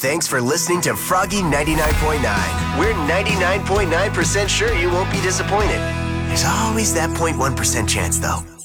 thanks for listening to Froggy 99.9. We're 99.9% sure you won't be disappointed. There's always that 0.1% chance, though.